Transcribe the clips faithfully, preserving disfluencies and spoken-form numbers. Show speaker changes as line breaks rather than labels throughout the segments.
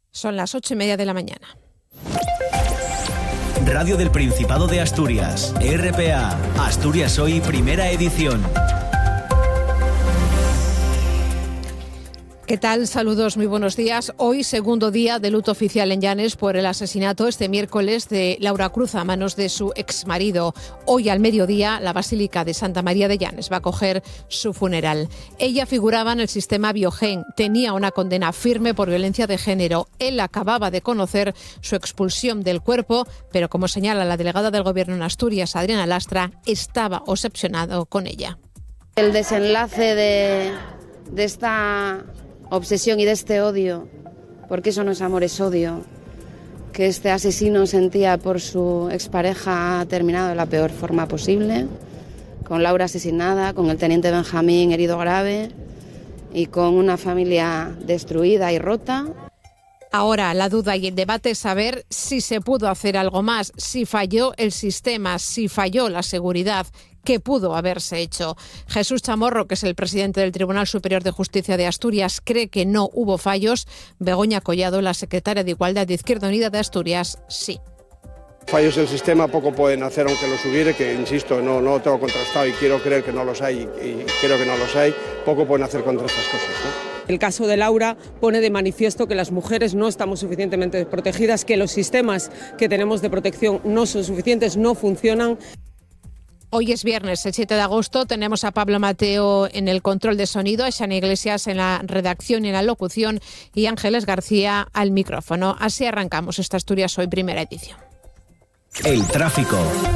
Son las ocho y media de la mañana.
Radio del Principado de Asturias, R P A, Asturias Hoy, primera edición.
¿Qué tal? Saludos, muy buenos días. Hoy, segundo día de luto oficial en Llanes por el asesinato este miércoles de Laura Cruz a manos de su exmarido. Hoy al mediodía, la Basílica de Santa María de Llanes va a acoger su funeral. Ella figuraba en el sistema Biogen, tenía una condena firme por violencia de género. Él acababa de conocer su expulsión del cuerpo, pero como señala la delegada del Gobierno en Asturias, Adriana Lastra, estaba obsesionado con ella.
El desenlace de, de esta obsesión y de este odio, porque eso no es amor, es odio, que este asesino sentía por su expareja ha terminado de la peor forma posible, con Laura asesinada, con el teniente Benjamín herido grave y con una familia destruida y rota.
Ahora la duda y el debate es saber si se pudo hacer algo más, si falló el sistema, si falló la seguridad. ¿Qué pudo haberse hecho? Jesús Chamorro, que es el presidente del Tribunal Superior de Justicia de Asturias, cree que no hubo fallos. Begoña Collado, la secretaria de Igualdad de Izquierda Unida de Asturias, sí.
Fallos del sistema poco pueden hacer aunque los hubiere, que insisto, no, no lo tengo contrastado y quiero creer que no los hay y creo que no los hay, poco pueden hacer contra estas cosas, ¿no?
El caso de Laura pone de manifiesto que las mujeres no estamos suficientemente protegidas, que los sistemas que tenemos de protección no son suficientes, no funcionan.
Hoy es viernes, el siete de agosto, tenemos a Pablo Mateo en el control de sonido, a Xana Iglesias en la redacción y en la locución y Ángeles García al micrófono. Así arrancamos esta Asturias Hoy, primera edición.
El tráfico.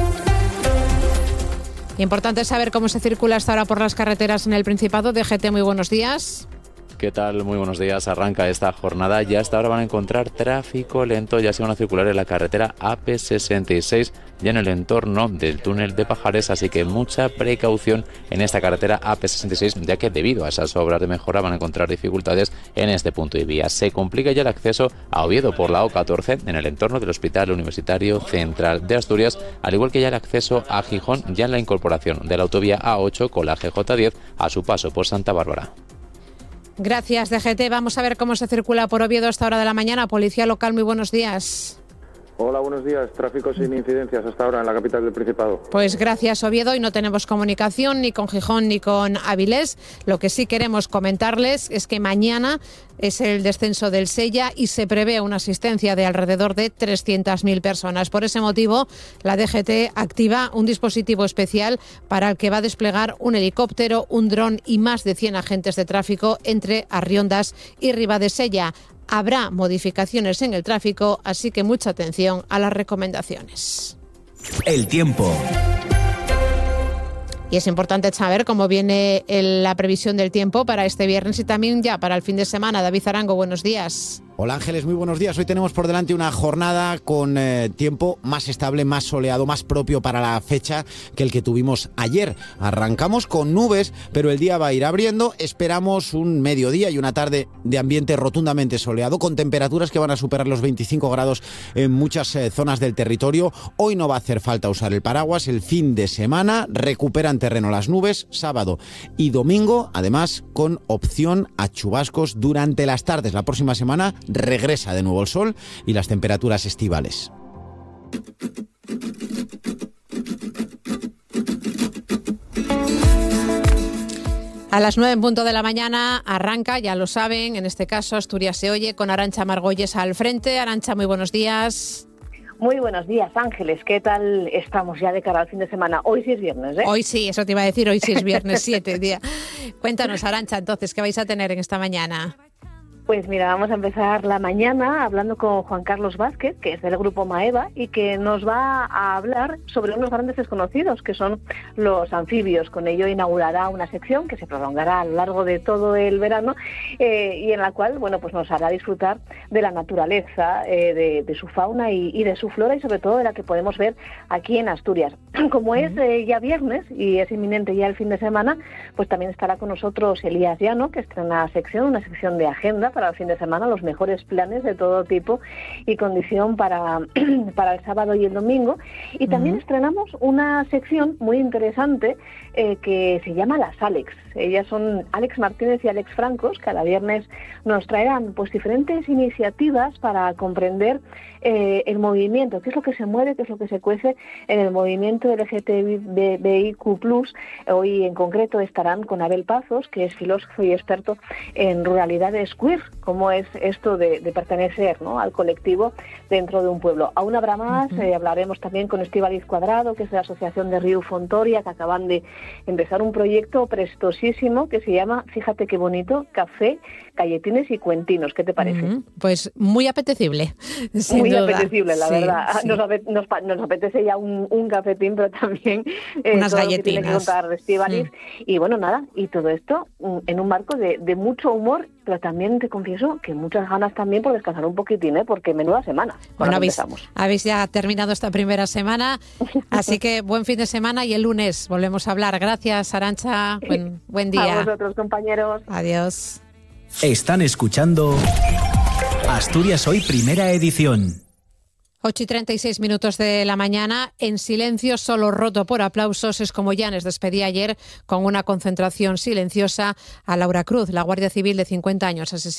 Importante saber cómo se circula hasta ahora por las carreteras en el Principado. D G T, muy buenos días.
¿Qué tal? Muy buenos días. Arranca esta jornada. Ya hasta ahora van a encontrar tráfico lento. Ya se van a circular en la carretera A P sesenta y seis, ya en el entorno del túnel de Pajares. Así que mucha precaución en esta carretera A P sesenta y seis, ya que debido a esas obras de mejora van a encontrar dificultades en este punto de vía. Se complica ya el acceso a Oviedo por la O catorce en el entorno del Hospital Universitario Central de Asturias, al igual que ya el acceso a Gijón, ya en la incorporación de la autovía A ocho con la G J diez a su paso por Santa Bárbara.
Gracias, D G T. Vamos a ver cómo se circula por Oviedo a esta hora de la mañana. Policía local, muy buenos días.
Hola, buenos días. Tráfico sin incidencias hasta ahora en la capital del Principado.
Pues gracias, Oviedo, y no tenemos comunicación ni con Gijón ni con Avilés. Lo que sí queremos comentarles es que mañana es el descenso del Sella y se prevé una asistencia de alrededor de trescientas mil personas. Por ese motivo, la D G T activa un dispositivo especial para el que va a desplegar un helicóptero, un dron y más de cien agentes de tráfico entre Arriondas y Ribadesella. Habrá modificaciones en el tráfico, así que mucha atención a las recomendaciones.
El tiempo.
Y es importante saber cómo viene el, la previsión del tiempo para este viernes y también ya para el fin de semana. David Arango, buenos días.
Hola Ángeles, muy buenos días. Hoy tenemos por delante una jornada con eh, tiempo más estable, más soleado, más propio para la fecha que el que tuvimos ayer. Arrancamos con nubes, pero el día va a ir abriendo. Esperamos un mediodía y una tarde de ambiente rotundamente soleado, con temperaturas que van a superar los veinticinco grados en muchas eh, zonas del territorio. Hoy no va a hacer falta usar el paraguas. El fin de semana recuperan terreno las nubes, sábado y domingo, además con opción a chubascos durante las tardes. La próxima semana regresa de nuevo el sol y las temperaturas estivales.
A las nueve en punto de la mañana arranca, ya lo saben, en este caso Asturias se oye, con Arantxa Margolles al frente. Arantxa, muy buenos días.
Muy buenos días, Ángeles. ¿Qué tal estamos ya de cara al fin de semana? Hoy sí es viernes, ¿eh?
Hoy sí, eso te iba a decir, hoy sí es viernes siete día. Cuéntanos, Arantxa, entonces, ¿qué vais a tener en esta mañana?
Pues mira, vamos a empezar la mañana hablando con Juan Carlos Vázquez, que es del grupo Maeva, y que nos va a hablar sobre unos grandes desconocidos, que son los anfibios. Con ello inaugurará una sección que se prolongará a lo largo de todo el verano eh, y en la cual, bueno, pues nos hará disfrutar de la naturaleza, eh, de, de su fauna y, y de su flora, y sobre todo de la que podemos ver aquí en Asturias. Como es eh, ya viernes y es inminente ya el fin de semana, pues también estará con nosotros Elías Llano, que estrena sección, una sección de agenda, para el fin de semana, los mejores planes de todo tipo y condición para, para el sábado y el domingo. Y también uh-huh. estrenamos una sección muy interesante eh, que se llama Las Alex. Ellas son Alex Martínez y Alex Francos. Cada viernes nos traerán pues diferentes iniciativas para comprender eh, el movimiento, qué es lo que se mueve, qué es lo que se cuece en el movimiento L G T B I Q plus. Hoy en concreto estarán con Abel Pazos, que es filósofo y experto en ruralidades queer, cómo es esto de, de pertenecer, ¿no?, al colectivo dentro de un pueblo. Aún habrá más, uh-huh. eh, hablaremos también con Estíbaliz Cuadrado, que es de la Asociación de Río Fontoria, que acaban de empezar un proyecto prestosísimo que se llama, fíjate qué bonito, Café, Galletines y Cuentinos. ¿Qué te parece?
Uh-huh. Pues muy apetecible.
Muy
duda.
apetecible, la
sí,
verdad.
Sí.
Nos, nos, nos apetece ya un, un cafetín, pero también eh,
unas
todo
galletinas.
Lo que tiene que contar Estíbaliz. Mm. Y bueno, nada, y todo esto en un marco de, de mucho humor, pero también te confieso que muchas ganas también por descansar un poquitín, ¿eh? Porque menuda semana.
Bueno, habéis, habéis ya terminado esta primera semana, así que buen fin de semana y el lunes volvemos a hablar. Gracias, Arantxa. Buen, buen día.
A vosotros, compañeros.
Adiós.
Están escuchando Asturias Hoy, primera edición.
ocho y treinta y seis minutos de la mañana, en silencio, solo roto por aplausos, es como Llanes despedía ayer con una concentración silenciosa a Laura Cruz, la Guardia Civil de cincuenta años asesinada.